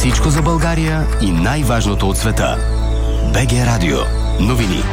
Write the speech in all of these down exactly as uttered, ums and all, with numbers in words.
Всичко за България и най-важното от света. БГ Радио. Новини.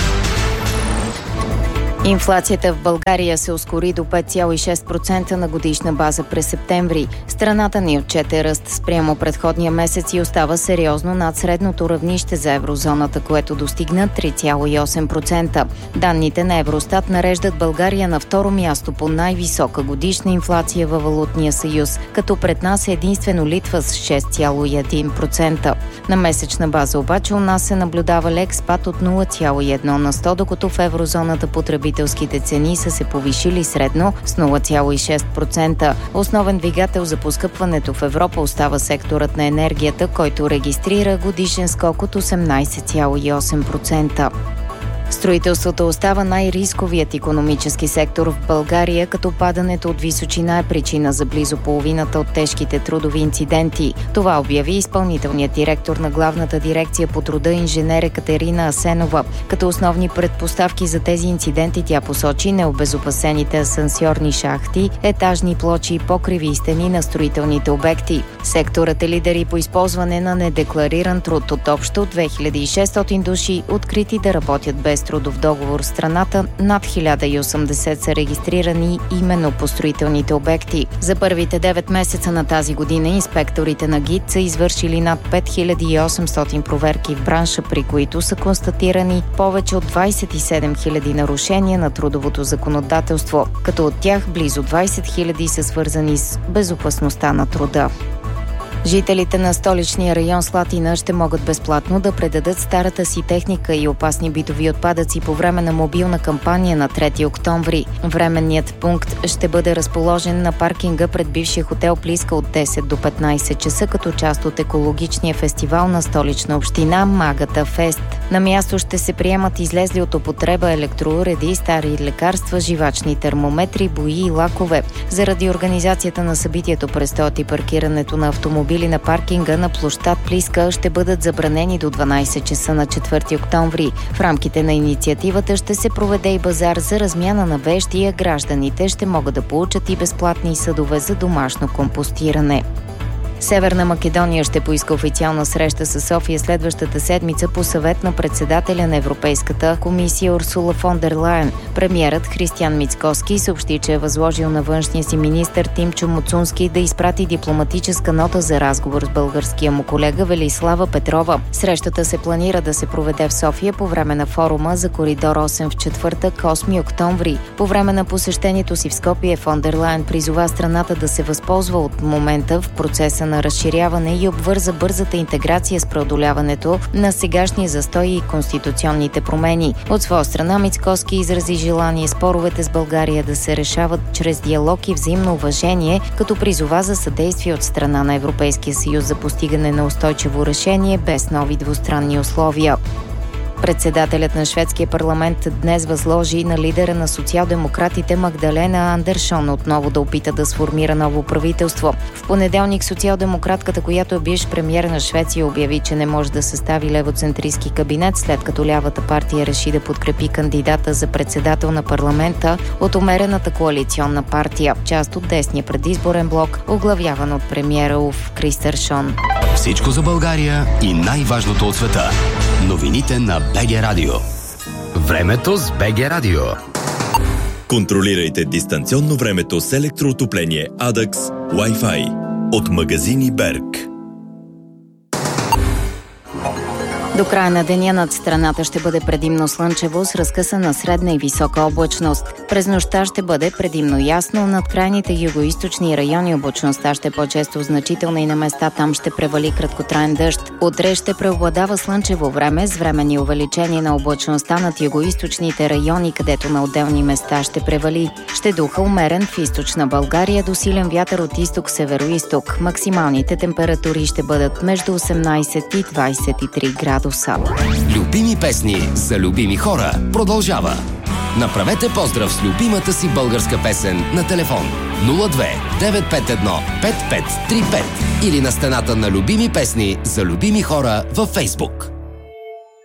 Инфлацията в България се ускори до пет цяло и шест процента на годишна база през септември. Страната ни отчете ръст спрямо предходния месец и остава сериозно над средното равнище за еврозоната, което достигна три цяло и осем процента. Данните на Евростат нареждат България на второ място по най-висока годишна инфлация във Валутния съюз, като пред нас е единствено Литва с шест цяло и един процента. На месечна база обаче у нас се наблюдава лек спад от нула цяло и едно на сто, докато в еврозоната потребителските цени са се повишили средно с нула цяло и шест процента. Основен двигател за поскъпването в Европа остава секторът на енергията, който регистрира годишен скок от осемнайсет цяло и осем процента. Строителството остава най-рисковият икономически сектор в България, като падането от височина е причина за близо половината от тежките трудови инциденти. Това обяви изпълнителният директор на Главната дирекция по труда инженер Екатерина Асенова. Като основни предпоставки за тези инциденти тя посочи необезопасените асансьорни шахти, етажни плочи и покриви и стени на строителните обекти. Секторът е лидер и по използване на недеклариран труд. От общо две хиляди и шестстотин души, открити да работят без трудов договор в страната, над хиляда и осемдесет са регистрирани именно по строителните обекти. За първите девет месеца на тази година инспекторите на ГИТ са извършили над пет хиляди и осемстотин проверки в бранша, при които са констатирани повече от двайсет и седем хиляди нарушения на трудовото законодателство, като от тях близо двайсет хиляди са свързани с безопасността на труда. Жителите на столичния район Слатина ще могат безплатно да предадат старата си техника и опасни битови отпадъци по време на мобилна кампания на трети октомври. Временният пункт ще бъде разположен на паркинга пред бившия хотел Плиска от десет до петнайсет часа като част от екологичния фестивал на Столична община Магата Фест. На място ще се приемат излезли от употреба електроуреди, стари лекарства, живачни термометри, бои и лакове. Заради организацията на събитието предстоят и паркирането на автомобили на паркинга на площад Плиска ще бъдат забранени до дванайсет часа на четвърти октомври. В рамките на инициативата ще се проведе и базар за размяна на вещи, а гражданите ще могат да получат и безплатни съдове за домашно компостиране. Северна Македония ще поиска официална среща с София следващата седмица по съвет на председателя на Европейската комисия Урсула фон дер Лайен. Премиерът Християн Мицкоски съобщи, че е възложил на външния си министър Тимчо Муцунски да изпрати дипломатическа нота за разговор с българския му колега Велислава Петрова. Срещата се планира да се проведе в София по време на форума за Коридор осем в четвъртък, осми октомври. По време на посещението си в Скопие фон дер Лайен призова страната да се възползва от момента в процеса на разширяване и обвърза бързата интеграция с преодоляването на сегашния застой и конституционните промени. От своя страна Мицкоски изрази желание споровете с България да се решават чрез диалог и взаимно уважение, като призова за съдействие от страна на Европейския съюз за постигане на устойчиво решение без нови двустранни условия. Председателят на шведския парламент днес възложи на лидера на социал-демократите Магдалена Андершон отново да опита да сформира ново правителство. В понеделник социал-демократката, която е бивш премиер на Швеция, обяви, че не може да състави левоцентристски кабинет, след като лявата партия реши да подкрепи кандидата за председател на парламента от умерената коалиционна партия, част от десния предизборен блок, оглавяван от премиера Улф Кристершон. Всичко за България и най-важното от света. Новините на БГ Радио. Времето с БГ Радио. Контролирайте дистанционно времето с електроотопление Адакс Wi-Fi от магазини Берг. До края на деня над страната ще бъде предимно слънчево с разкъсана средна и висока облачност. През нощта ще бъде предимно ясно, над крайните югоизточни райони облачността ще е по-често значителна и на места там ще превали краткотраен дъжд. Утре ще преобладава слънчево време с временни увеличения на облачността над югоизточните райони, където на отделни места ще превали. Ще духа умерен в източна България до силен вятър от изток-североизток. Максималните температури ще бъдат между осемнайсет и двайсет и три градуса. Любими песни за любими хора продължава. Направете поздрав с любимата си българска песен на телефон нула две девет пет едно пет пет три пет или на стената на любими песни за любими хора във Фейсбук.